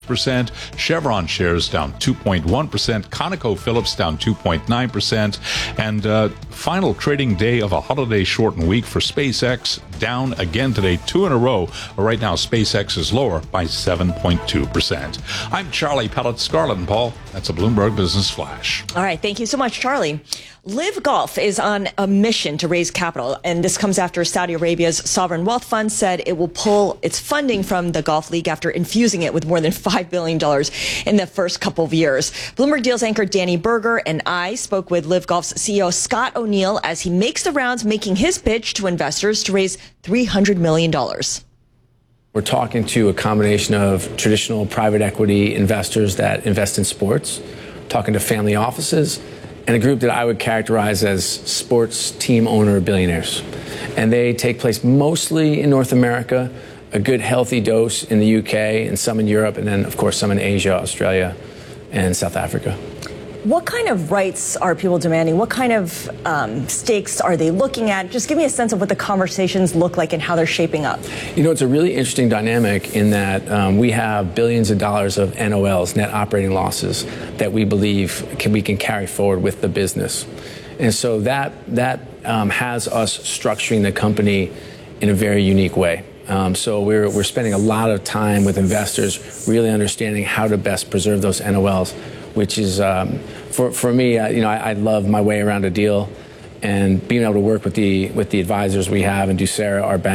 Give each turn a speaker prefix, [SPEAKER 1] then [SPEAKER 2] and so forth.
[SPEAKER 1] 6%. Chevron shares down 2.1%. ConocoPhillips down 2.9%. And final trading day of a holiday shortened week for SpaceX, down again today, 2 in a row. Right now, SpaceX is lower by 7.2%. I'm Charlie Pellet, Scarlett and Paul. That's a Bloomberg Business Flash.
[SPEAKER 2] All right. Thank you so much, Charlie. Live Golf is on a mission to raise capital, and this comes after Saudi Arabia's sovereign wealth fund said it will pull its funding from the golf league after infusing it with more than $5 billion in the first couple of years. Bloomberg Deals anchor Danny Berger and I spoke with Live Golf's CEO Scott O'Neill as he makes the rounds making his pitch to investors to raise $300 million.
[SPEAKER 3] We're talking to a combination of traditional private equity investors that invest in sports, talking to family offices, and a group that I would characterize as sports team owner billionaires. And they take place mostly in North America, a good healthy dose in the UK, and some in Europe, and then, of course, some in Asia, Australia, and South Africa.
[SPEAKER 2] What kind of rights are people demanding? What kind of stakes are they looking at? Just give me a sense of what the conversations look like and how they're shaping up.
[SPEAKER 3] You know, it's a really interesting dynamic in that we have billions of dollars of NOLs, net operating losses, that we believe we can carry forward with the business. And so that has us structuring the company in a very unique way. So we're spending a lot of time with investors really understanding how to best preserve those NOLs, which is, for me, I love my way around a deal, and being able to work with the advisors we have and Ducera, our bank.